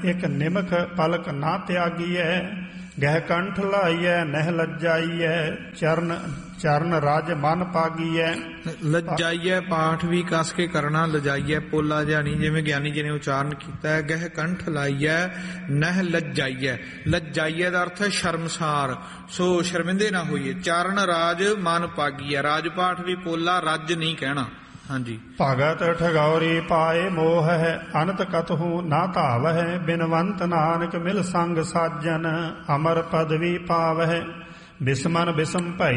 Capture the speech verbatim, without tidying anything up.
ਇਕ ਨਿਮਖ ਪਲਕ ਨਾ ਤਿਆਗੀਐ। ਗਹਿ ਕੰਠ ਲਾਈਐ ਨਹਿ ਲੱਜਾਈਐ, ਚਰਨ ਚਰਨ ਰਾਜ ਮਨ ਪਾਗੀਐ। ਲੱਜਾਈਐ ਪਾਠ ਵੀ ਕਸ ਕੇ ਕਰਨਾ, ਲਜਾਈਐ ਪੋਲਾ ਜਿਹਾ ਨਹੀਂ, ਜਿਵੇਂ ਗਿਆਨੀ ਜੀ ਨੇ ਉਚਾਰਨ ਕੀਤਾ ਹੈ। ਗਹਿ ਕੰਠ ਲਾਈਐ ਨਹਿ ਲੱਜਾਈਐ, ਲੱਜਾਈਐ ਦਾ ਅਰਥ ਹੈ ਸ਼ਰਮਸਾਰ, ਸੋ ਸ਼ਰਮਿੰਦੇ ਨਾ ਹੋਈਏ। ਚਰਨ ਰਾਜ ਮਨ ਪਾਗੀਐ, ਰਾਜ ਪਾਠ ਵੀ ਪੋਲਾ, ਰੱਜ ਨਹੀਂ ਕਹਿਣਾ। ਹਾਂਜੀ। ਭਗਤ ਠਗੌਰੀ ਪਾਏ ਮੋਹ ਹੈ, ਅਨੰਤ ਕਤਹੂ ਨਾ ਧਾਵ ਹੈ। ਬਿਨਵੰਤ ਨਾਨਕ ਮਿਲ ਸੰਗ ਸਾਜਨ, ਅਮਰ ਪਦਵੀ ਪਾਵਹਿ। ਬਿਸਮਨ ਬਿਸਮ ਭਈ